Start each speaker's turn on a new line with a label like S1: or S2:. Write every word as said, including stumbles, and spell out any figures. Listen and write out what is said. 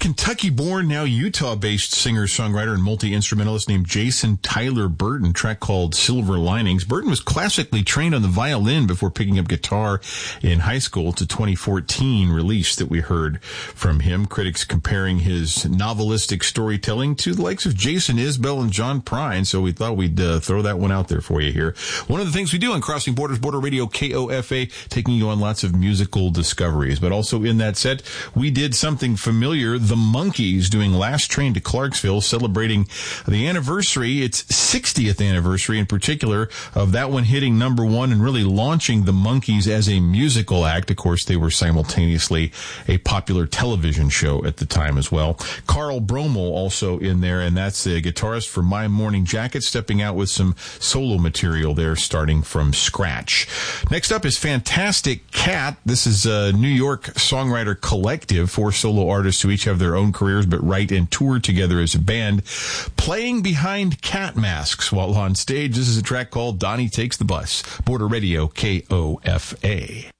S1: Kentucky-born, now Utah-based singer-songwriter and multi-instrumentalist named Jason Tyler Burton, track called Silver Linings. Burton was classically trained on the violin before picking up guitar in high school. It's a twenty fourteen release that we heard from him. Critics comparing his novelistic storytelling to the likes of Jason Isbell and John Prine, so we thought we'd uh, throw that one out there for you here. One of the things we do on Crossing Borders, Border Radio K O F A, taking you on lots of musical discoveries. But also in that set, we did something familiar. The Monkees doing Last Train to Clarksville, celebrating the anniversary, its sixtieth anniversary in particular, of that one hitting number one and really launching the Monkees as a musical act. Of course, they were simultaneously a popular television show at the time as well. Carl Bromel also in there, and that's the guitarist for My Morning Jacket, stepping out with some solo material there, starting from scratch. Next up is Fantastic Cat. This is a New York songwriter collective, four solo artists who each have their own careers but write and tour together as a band, playing behind cat masks while on stage. This is a track called Donnie Takes the Bus. Border Radio K O F A.